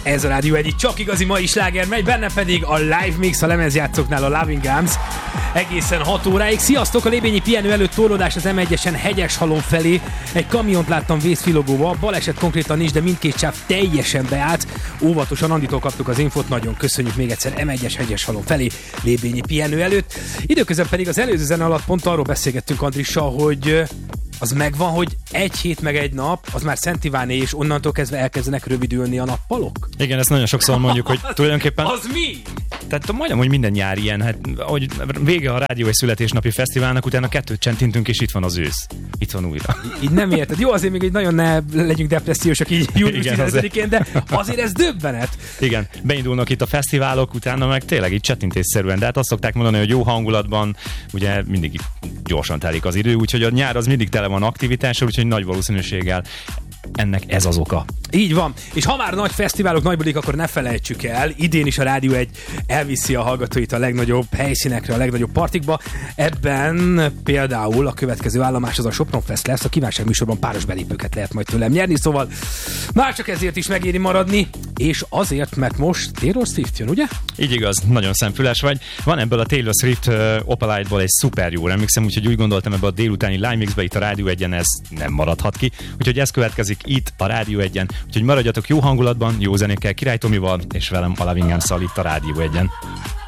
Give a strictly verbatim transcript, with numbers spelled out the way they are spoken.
Ez a Rádió egy csak igazi mai sláger megy, benne pedig a live mix a lemezjátszóknál, a Loving Arms egészen hat óráig. Sziasztok! A lébényi pihenő előtt torlódás az em egyesen Hegyeshalom felé. Egy kamiont láttam vészfilogóba, baleset konkrétan nincs, de mindkét sáv teljesen beállt. Óvatosan, Anditól kaptuk az infot, nagyon köszönjük még egyszer. em egyes Hegyeshalom felé lébényi pihenő előtt. Időközben pedig az előző zene alatt pont arról beszélgettünk Andrissal, hogy az megvan, hogy egy hét meg egy nap, az már Szent Iváné, és onnantól kezdve elkezdenek rövidülni a nappalok? Igen, ezt nagyon sokszor mondjuk, hogy tulajdonképpen... Az mi? Tehát majdnem, hogy minden nyár ilyen, hát hogy vége a Rádió egy születésnapi fesztiválnak, utána kettőt csentintünk, és itt van az ősz. Itt van újra. Így nem érted. Jó, azért még egy nagyon ne legyünk depressziósak így június tizenötödikén, de azért ez döbbenet. Igen, beindulnak itt a fesztiválok, utána meg tényleg így csettintésszerűen, de hát azt szokták mondani, hogy jó hangulatban, ugye mindig gyorsan telik az idő, úgyhogy a nyár az mindig tele van aktivitással, úgyhogy nagy valószínűséggel ennek ez az oka. Így van. És ha már nagy fesztiválok, nagy bulik, akkor ne felejtsük el, idén is a Rádió egy elviszi a hallgatóit a legnagyobb helyszínekre, a legnagyobb partikba. Ebben például a következő állomás az a Sopron Fest lesz, a kívánság műsorban páros belépőket lehet majd tőlem nyerni, szóval már csak ezért is megéri maradni, és azért, mert most Taylor Swift jön, ugye? Így igaz, nagyon szemfüles vagy. Van ebből a Taylor Swift uh, Opalite-ból egy szuper jó remixem, úgyhogy úgy gondoltam, ebbe a délutáni Live Mixbe itt a Rádió egyen ez nem maradhat ki, úgyhogy ez következik itt a Rádió egyen. Úgyhogy maradjatok jó hangulatban, jó zenékkel, Király Tomival, és velem a Loving Arms-szal itt a Rádió egyen.